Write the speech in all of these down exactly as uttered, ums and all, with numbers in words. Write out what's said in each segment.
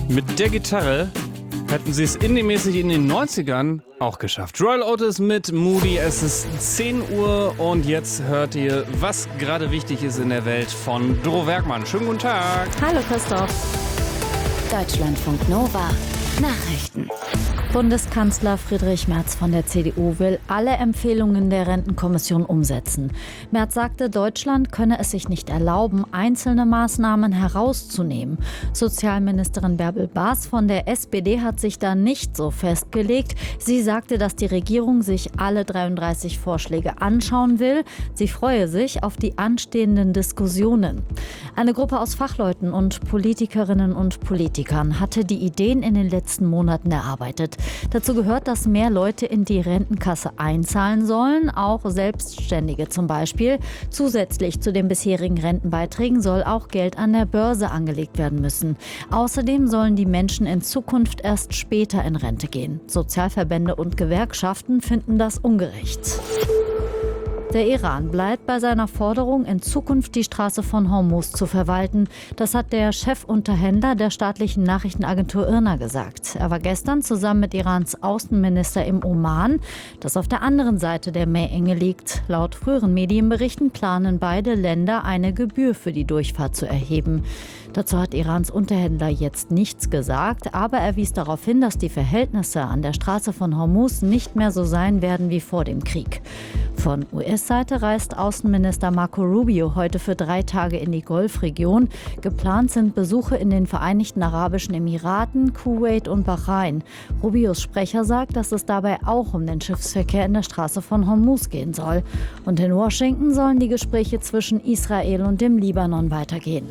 Mit der Gitarre hätten sie es indie-mäßig in den neunzigern auch geschafft. Royal Otis mit Moody. Es ist zehn Uhr und jetzt hört ihr, was gerade wichtig ist in der Welt von Doro Werkmann. Schönen guten Tag. Hallo Christoph. Deutschlandfunk Nova Nachrichten. Bundeskanzler Friedrich Merz von der C D U will alle Empfehlungen der Rentenkommission umsetzen. Merz sagte, Deutschland könne es sich nicht erlauben, einzelne Maßnahmen herauszunehmen. Sozialministerin Bärbel Baas von der S P D hat sich da nicht so festgelegt. Sie sagte, dass die Regierung sich alle dreiunddreißig Vorschläge anschauen will. Sie freue sich auf die anstehenden Diskussionen. Eine Gruppe aus Fachleuten und Politikerinnen und Politikern hatte die Ideen in den letzten Monaten erarbeitet. Dazu gehört, dass mehr Leute in die Rentenkasse einzahlen sollen, auch Selbstständige zum Beispiel. Zusätzlich zu den bisherigen Rentenbeiträgen soll auch Geld an der Börse angelegt werden müssen. Außerdem sollen die Menschen in Zukunft erst später in Rente gehen. Sozialverbände und Gewerkschaften finden das ungerecht. Der Iran bleibt bei seiner Forderung, in Zukunft die Straße von Hormuz zu verwalten. Das hat der Chefunterhändler der staatlichen Nachrichtenagentur I R N A gesagt. Er war gestern zusammen mit Irans Außenminister im Oman, das auf der anderen Seite der Meerenge liegt. Laut früheren Medienberichten planen beide Länder, eine Gebühr für die Durchfahrt zu erheben. Dazu hat Irans Unterhändler jetzt nichts gesagt, aber er wies darauf hin, dass die Verhältnisse an der Straße von Hormuz nicht mehr so sein werden wie vor dem Krieg. Von U S-Seite reist Außenminister Marco Rubio heute für drei Tage in die Golfregion. Geplant sind Besuche in den Vereinigten Arabischen Emiraten, Kuwait und Bahrain. Rubios Sprecher sagt, dass es dabei auch um den Schiffsverkehr in der Straße von Hormuz gehen soll. Und in Washington sollen die Gespräche zwischen Israel und dem Libanon weitergehen.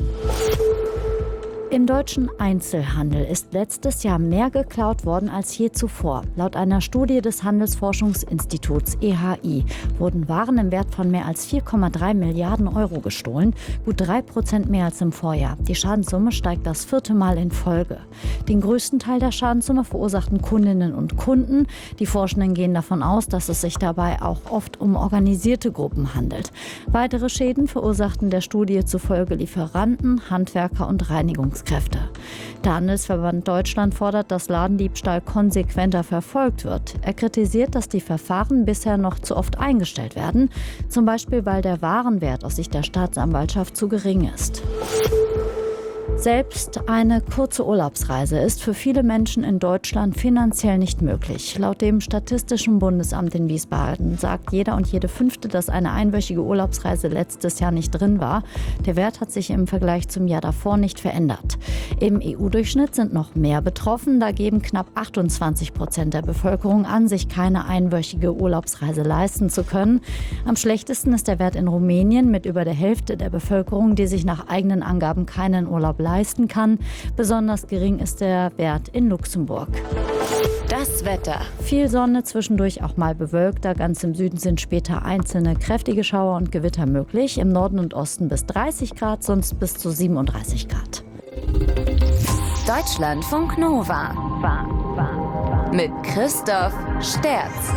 Im deutschen Einzelhandel ist letztes Jahr mehr geklaut worden als je zuvor. Laut einer Studie des Handelsforschungsinstituts E H I wurden Waren im Wert von mehr als vier Komma drei Milliarden Euro gestohlen, gut drei Prozent mehr als im Vorjahr. Die Schadenssumme steigt das vierte Mal in Folge. Den größten Teil der Schadenssumme verursachten Kundinnen und Kunden. Die Forschenden gehen davon aus, dass es sich dabei auch oft um organisierte Gruppen handelt. Weitere Schäden verursachten der Studie zufolge Lieferanten, Handwerker und Reinigungskräfte. Der Handelsverband Deutschland fordert, dass Ladendiebstahl konsequenter verfolgt wird. Er kritisiert, dass die Verfahren bisher noch zu oft eingestellt werden, zum Beispiel weil der Warenwert aus Sicht der Staatsanwaltschaft zu gering ist. Selbst eine kurze Urlaubsreise ist für viele Menschen in Deutschland finanziell nicht möglich. Laut dem Statistischen Bundesamt in Wiesbaden sagt jeder und jede Fünfte, dass eine einwöchige Urlaubsreise letztes Jahr nicht drin war. Der Wert hat sich im Vergleich zum Jahr davor nicht verändert. Im E U-Durchschnitt sind noch mehr betroffen. Da geben knapp achtundzwanzig Prozent der Bevölkerung an, sich keine einwöchige Urlaubsreise leisten zu können. Am schlechtesten ist der Wert in Rumänien mit über der Hälfte der Bevölkerung, die sich nach eigenen Angaben keinen Urlaub leisten kann. Besonders gering ist der Wert in Luxemburg. Das Wetter. Viel Sonne, zwischendurch auch mal bewölkter. Ganz im Süden sind später einzelne kräftige Schauer und Gewitter möglich. Im Norden und Osten bis dreißig Grad, sonst bis zu siebenunddreißig Grad. Deutschlandfunk Nova. Mit Christoph Sterz.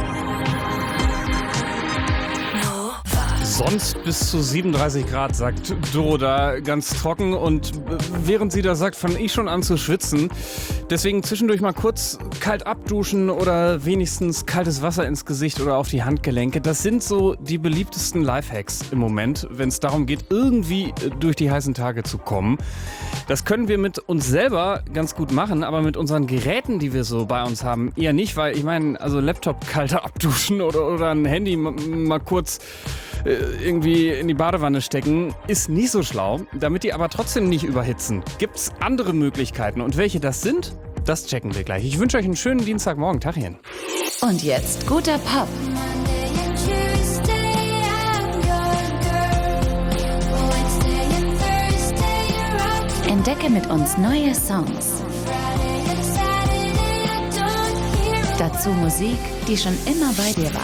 Sonst bis zu siebenunddreißig Grad, sagt Doro da ganz trocken. Und während sie das sagt, fange ich schon an zu schwitzen. Deswegen zwischendurch mal kurz kalt abduschen oder wenigstens kaltes Wasser ins Gesicht oder auf die Handgelenke. Das sind so die beliebtesten Lifehacks im Moment, wenn es darum geht, irgendwie durch die heißen Tage zu kommen. Das können wir mit uns selber ganz gut machen, aber mit unseren Geräten, die wir so bei uns haben, eher nicht, weil ich meine, also Laptop kalter abduschen oder, oder ein Handy mal, mal kurz irgendwie in die Badewanne stecken, ist nicht so schlau. Damit die aber trotzdem nicht überhitzen, gibt es andere Möglichkeiten. Und welche das sind, das checken wir gleich. Ich wünsche euch einen schönen Dienstagmorgen. Tachchen. Und jetzt guter Pop. Entdecke mit uns neue Songs. Dazu Musik, die schon immer bei dir war.